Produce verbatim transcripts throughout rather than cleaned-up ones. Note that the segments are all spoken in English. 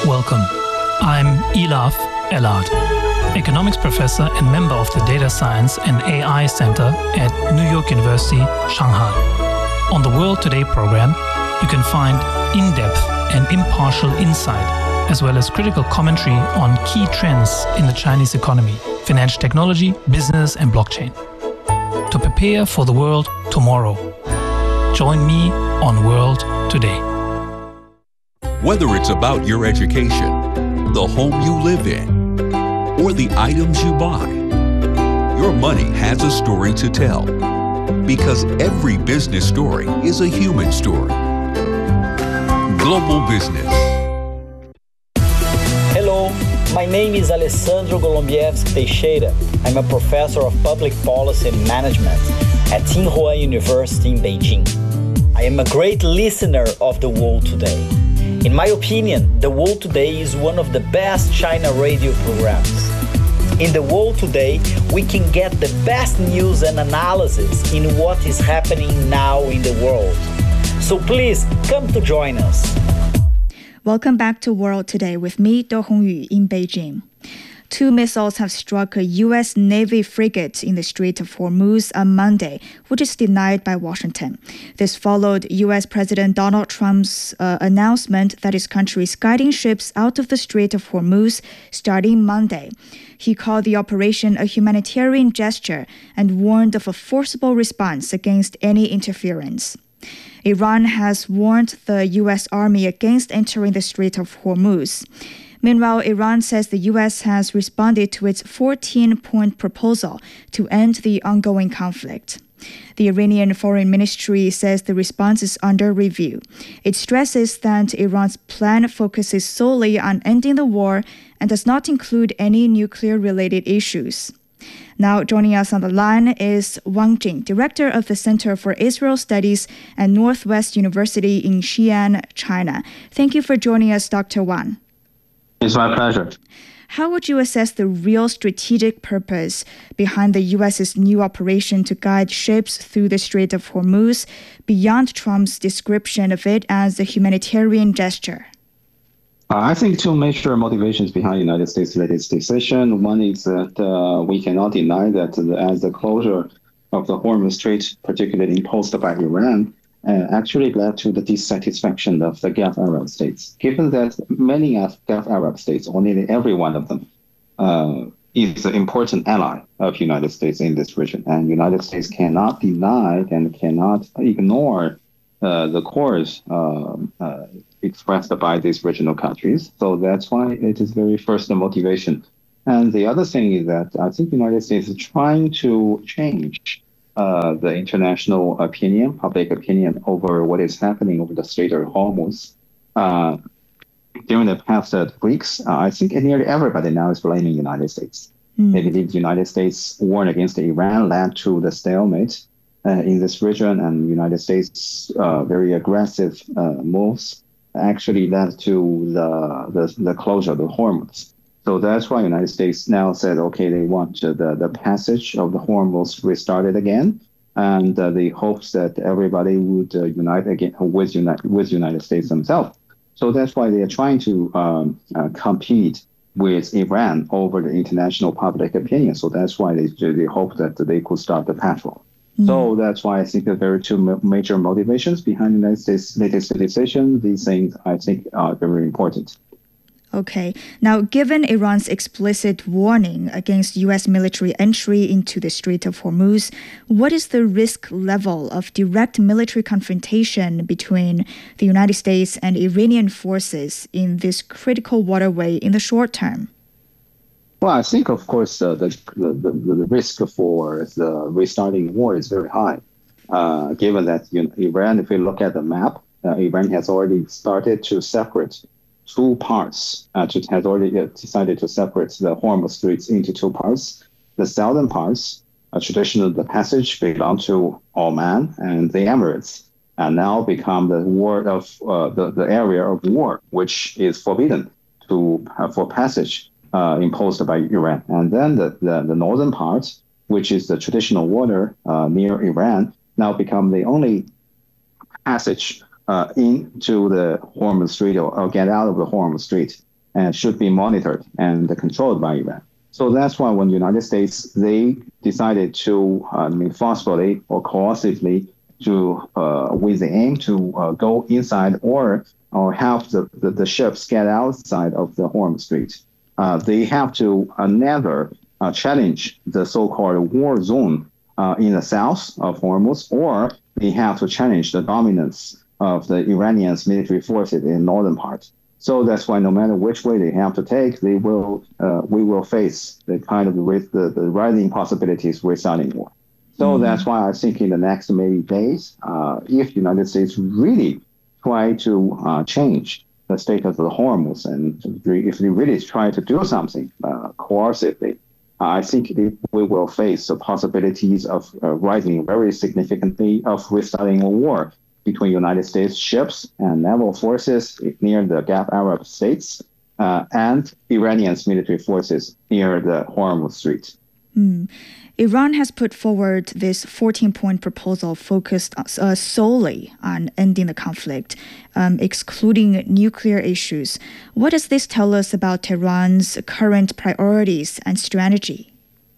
Welcome. I'm Elaf Elad, economics professor and member of the Data Science and A I Center at New York University, Shanghai. On the World Today program, you can find in-depth and impartial insight, as well as critical commentary on key trends in the Chinese economy, financial technology, business, and blockchain. To prepare for the world tomorrow, join me on World Today. Whether it's about your education, the home you live in, or the items you buy, your money has a story to tell. Because every business story is a human story. Global Business. Hello, my name is Alessandro Golombieski Teixeira. I'm a professor of public policy and management at Tsinghua University in Beijing. I am a great listener of The World Today. In my opinion, The World Today is one of the best China radio programs. In The World Today, we can get the best news and analysis in what is happening now in the world. So please, come to join us. Welcome back to World Today with me, Do Hongyu, in Beijing. Two missiles have struck a U S Navy frigate in the Strait of Hormuz on Monday, which is denied by Washington. This followed U S President Donald Trump's uh, announcement that his country is guiding ships out of the Strait of Hormuz starting Monday. He called the operation a humanitarian gesture and warned of a forcible response against any interference. Iran has warned the U S Army against entering the Strait of Hormuz. Meanwhile, Iran says the U S has responded to its fourteen-point proposal to end the ongoing conflict. The Iranian Foreign Ministry says the response is under review. It stresses that Iran's plan focuses solely on ending the war and does not include any nuclear-related issues. Now, joining us on the line is Wang Jing, director of the Center for Israel Studies at Northwest University in Xi'an, China. Thank you for joining us, Doctor Wang. It's my pleasure. How would you assess the real strategic purpose behind the U S's new operation to guide ships through the Strait of Hormuz beyond Trump's description of it as a humanitarian gesture? Uh, I think two major motivations behind the United States' latest decision. One is that uh, we cannot deny that the, as the closure of the Hormuz Strait, particularly imposed by Iran, uh, actually led to the dissatisfaction of the Gulf Arab states. Given that many of Gulf Arab states, or nearly every one of them, uh, is an important ally of the United States in this region, and the United States cannot deny and cannot ignore uh, the course uh, uh, expressed by these regional countries. So that's why it is very first the motivation. And the other thing is that I think the United States is trying to change uh, the international opinion, public opinion over what is happening over the Strait of Hormuz. Uh, during the past uh, weeks, uh, I think nearly everybody now is blaming the United States. Mm. They believe the United States' war against Iran led to the stalemate uh, in this region, and the United States' uh, very aggressive uh, moves actually led to the, the the closure of the Hormuz. So that's why the United States now said, okay, they want uh, the, the passage of the Hormuz restarted again, and uh, the hopes that everybody would uh, unite again with United with United States themselves. So that's why they are trying to um, uh, compete with Iran over the international public opinion. So that's why they they hope that they could start the patrol. Mm. So that's why I think that there are two ma- major motivations behind the United States' latest decision. These things, I think, are very important. Okay. Now, given Iran's explicit warning against U S military entry into the Strait of Hormuz, what is the risk level of direct military confrontation between the United States and Iranian forces in this critical waterway in the short term? Well, I think, of course, uh, the, the, the, the risk for the restarting war is very high, uh, given that you know, Iran, if you look at the map, uh, Iran has already started to separate two parts, uh, to, has already uh, decided to separate the Hormuz Straits into two parts. The southern parts, uh, traditionally the passage belong to Oman and the Emirates, and now become the war of uh, the, the area of war, which is forbidden to uh, for passage. Uh, imposed by Iran. And then the, the, the northern part, which is the traditional water uh, near Iran, now become the only passage uh, into the Hormuz Strait or, or get out of the Hormuz Strait and should be monitored and controlled by Iran. So that's why when the United States, they decided to, uh, I mean, forcefully or coercively to, uh, with the aim to uh, go inside or or have the, the, the ships get outside of the Hormuz Strait. Uh, they have to uh, never uh, challenge the so-called war zone uh, in the south of Hormuz, or they have to challenge the dominance of the Iranians' military forces in the northern part. So that's why no matter which way they have to take, they will uh, we will face the kind of with the, the rising possibilities with starting war. So mm-hmm. that's why I think in the next maybe days, uh, if the United States really try to uh, change the state of the Hormuz, and if they really try to do something uh, coercively, I think we will face the possibilities of uh, rising very significantly of restarting a war between United States ships and naval forces near the Gulf Arab states uh, and Iranians military forces near the Hormuz Strait. Mm. Iran has put forward this fourteen-point proposal focused uh, solely on ending the conflict, um, excluding nuclear issues. What does this tell us about Tehran's current priorities and strategy?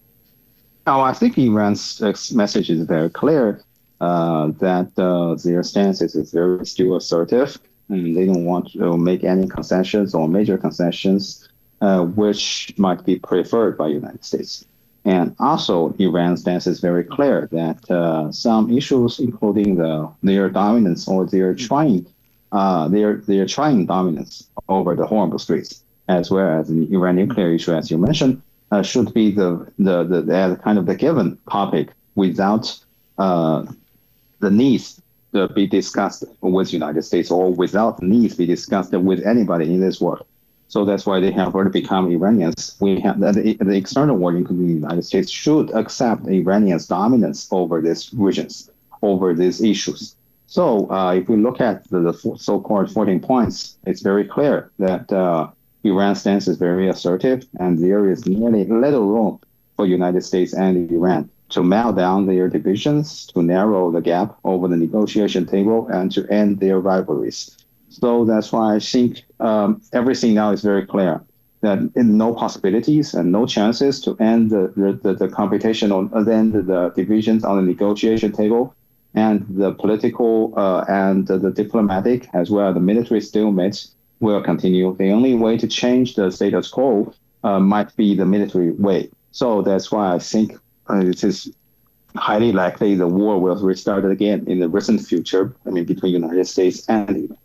Oh, I think Iran's message is very clear uh, that uh, their stance is very still assertive, and they don't want to make any concessions or major concessions, uh, which might be preferred by the United States. And also, Iran's stance is very clear that uh, some issues, including the their dominance or their trying, uh, their their trying dominance over the Hormuz Strait, as well as the Iran nuclear issue, as you mentioned, uh, should be the the, the the kind of the given topic without uh, the needs to be discussed with the United States or without the needs to be discussed with anybody in this world. So that's why they have already become Iranians. We have the, the external world, including the United States, should accept Iranians' dominance over these regions, over these issues. So uh, if we look at the, the so-called fourteen points, it's very clear that uh, Iran's stance is very assertive, and there is nearly little room for United States and Iran to melt down their divisions, to narrow the gap over the negotiation table, and to end their rivalries. So that's why I think um, everything now is very clear that in no possibilities and no chances to end the, the, the competition or end the divisions on the negotiation table, and the political uh, and the diplomatic as well as the military stalemate will continue. The only way to change the status quo uh, might be the military way. So that's why I think uh, it is highly likely the war will restart again in the recent future, I mean, between the United States and Iran.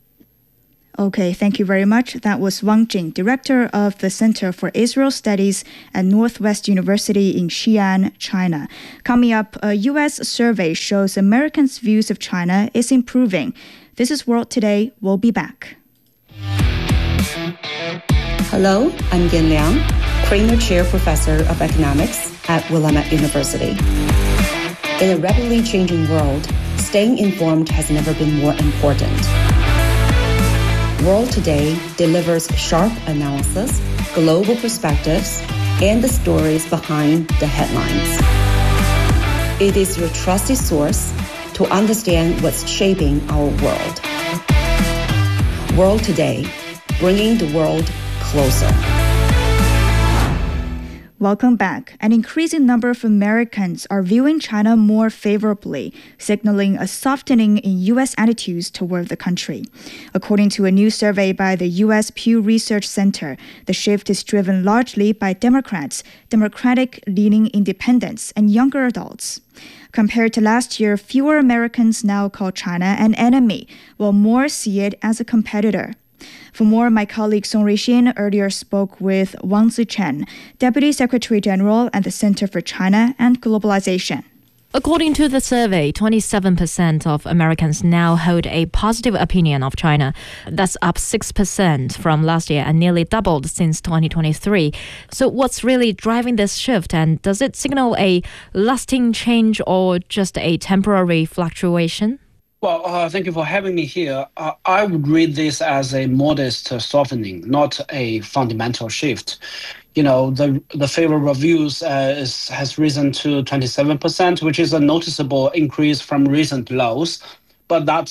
Okay, thank you very much. That was Wang Jing, director of the Center for Israel Studies at Northwest University in Xi'an, China. Coming up, a U S survey shows Americans' views of China is improving. This is World Today. We'll be back. Hello, I'm Yan Liang, Kramer Chair Professor of Economics at Willamette University. In a rapidly changing world, staying informed has never been more important. World Today delivers sharp analysis, global perspectives, and the stories behind the headlines. It is your trusted source to understand what's shaping our world. World Today, bringing the world closer. Welcome back. An increasing number of Americans are viewing China more favorably, signaling a softening in U S attitudes toward the country. According to a new survey by the U S Pew Research Center, the shift is driven largely by Democrats, Democratic-leaning independents, and younger adults. Compared to last year, fewer Americans now call China an enemy, while more see it as a competitor. For more, my colleague Song Ruixin earlier spoke with Wang Zichen, Deputy Secretary General at the Center for China and Globalization. According to the survey, twenty-seven percent of Americans now hold a positive opinion of China. That's up six percent from last year and nearly doubled since twenty twenty-three. So what's really driving this shift, and does it signal a lasting change or just a temporary fluctuation? Well, uh, thank you for having me here. Uh, I would read this as a modest uh, softening, not a fundamental shift. You know, the the favorable views uh, is, has risen to twenty-seven percent, which is a noticeable increase from recent lows, but that's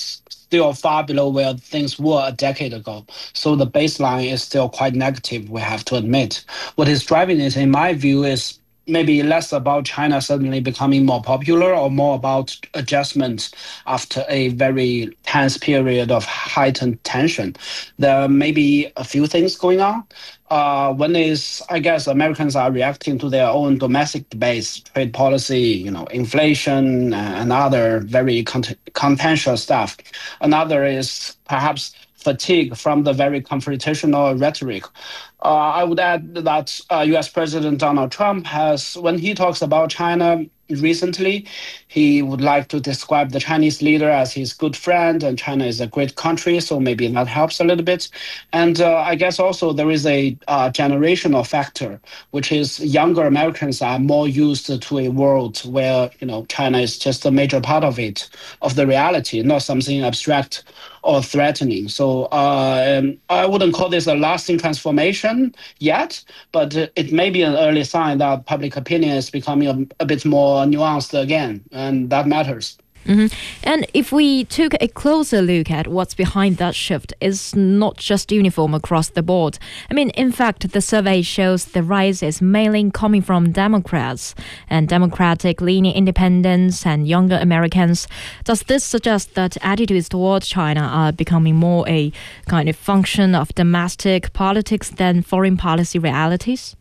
still far below where things were a decade ago. So the baseline is still quite negative, we have to admit. What is driving it, in my view, is maybe less about China suddenly becoming more popular or more about adjustment after a very tense period of heightened tension. There may be a few things going on. Uh, one is, I guess, Americans are reacting to their own domestic debates, trade policy, you know, inflation, and other very cont- contentious stuff. Another is perhaps fatigue from the very confrontational rhetoric. Uh, I would add that uh, U S President Donald Trump has, when he talks about China recently, he would like to describe the Chinese leader as his good friend, and China is a great country, so maybe that helps a little bit. And uh, I guess also there is a uh, generational factor, which is younger Americans are more used to a world where, you know, China is just a major part of it, of the reality, not something abstract or threatening. So uh, um, I wouldn't call this a lasting transformation yet, but it may be an early sign that public opinion is becoming a, a bit more nuanced again, and that matters. Mm-hmm. And if we took a closer look at what's behind that shift, it's not just uniform across the board. I mean, in fact, the survey shows the rise is mainly coming from Democrats and Democratic-leaning independents and younger Americans. Does this suggest that attitudes towards China are becoming more a kind of function of domestic politics than foreign policy realities?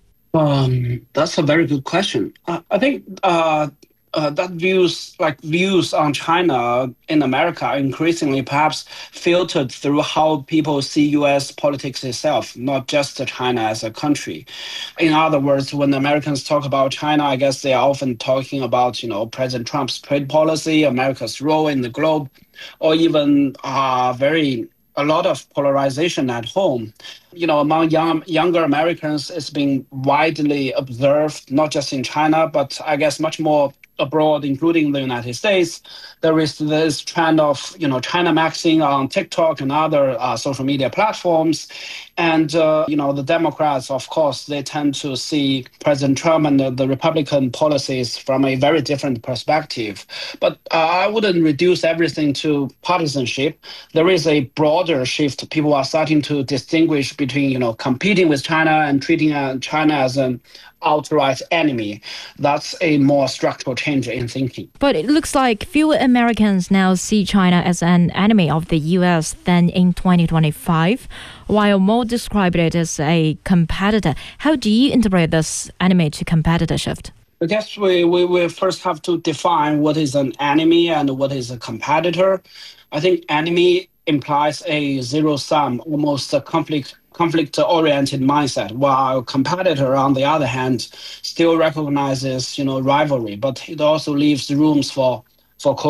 Um, that's a very good question. Uh, I think uh, uh, that views, like views on China in America, are increasingly perhaps filtered through how people see U S politics itself, not just China as a country. In other words, when Americans talk about China, I guess they are often talking about, you know, President Trump's trade policy, America's role in the globe, or even uh, very a lot of polarization at home. You know, among young, younger Americans, it's been widely observed, not just in China, but I guess much more abroad, including the United States. There is this trend of, you know, China maxing on TikTok and other uh, social media platforms. And, uh, you know, the Democrats, of course, they tend to see President Trump and the, the Republican policies from a very different perspective. But uh, I wouldn't reduce everything to partisanship. There is a broader shift. People are starting to distinguish between, you know, competing with China and treating uh, China as an outright enemy. That's a more structural change in thinking. But it looks like fewer Americans now see China as an enemy of the U S than in twenty twenty-five, while more describe it as a competitor. How do you interpret this enemy to competitor shift? I guess we, we, we first have to define what is an enemy and what is a competitor. I think enemy implies a zero-sum, almost a conflict conflict-oriented mindset, while competitor, on the other hand, still recognizes, you know, rivalry, but it also leaves rooms for for